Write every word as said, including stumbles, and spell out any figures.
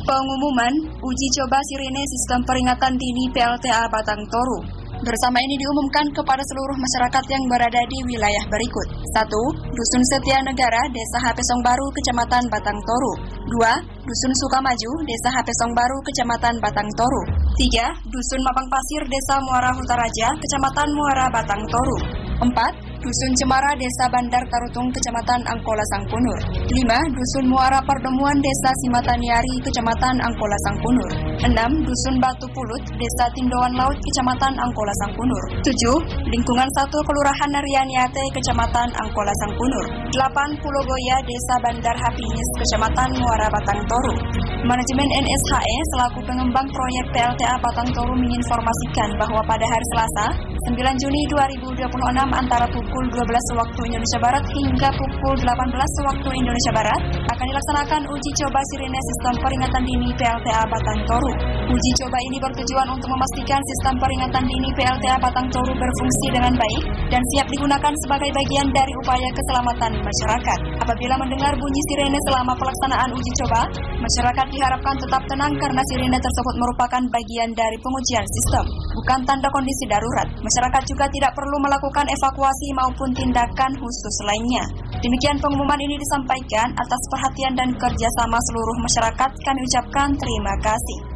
Pengumuman uji coba sirine sistem peringatan dini P L T A Batang Toru. Bersama ini diumumkan kepada seluruh masyarakat yang berada di wilayah berikut. satu. Dusun Setia Negara, Desa Hapesong Baru, Kecamatan Batang Toru. dua. Dusun Sukamaju, Desa Hapesong Baru, Kecamatan Batang Toru. tiga. Dusun Mapang Pasir, Desa Muara Hutaraja, Kecamatan Muara Batang Toru. empat. Dusun Cemara, Desa Bandar Tarutung, Kecamatan Angkola Sangkunur. lima. Dusun Muara Perdemuan, Desa Simataniari, Kecamatan Angkola Sangkunur. enam. Dusun Batu Pulut, Desa Tindoan Laut, Kecamatan Angkola Sangkunur. tujuh. Lingkungan satu Kelurahan Narianiate, Kecamatan Angkola Sangkunur. delapan. Pulau Goya, Desa Bandar Hapinis, Kecamatan Muara Batang Toru. Manajemen N S H E selaku pengembang proyek P L T A Batang Toru menginformasikan bahwa pada hari Selasa, sembilan Juni dua ribu dua puluh enam antara pukul dua belas waktu Indonesia Barat hingga pukul delapan belas waktu Indonesia Barat akan dilaksanakan uji coba sirine sistem peringatan dini P L T A Batang Toru. Uji coba ini bertujuan untuk memastikan sistem peringatan dini P L T A Batang Toru berfungsi dengan baik dan siap digunakan sebagai bagian dari upaya keselamatan masyarakat. Apabila mendengar bunyi sirene selama pelaksanaan uji coba, masyarakat diharapkan tetap tenang karena sirene tersebut merupakan bagian dari pengujian sistem, bukan tanda kondisi darurat. Masyarakat juga tidak perlu melakukan evakuasi maupun tindakan khusus lainnya. Demikian pengumuman ini disampaikan atas perhatian dan kerjasama seluruh masyarakat. Kami ucapkan terima kasih.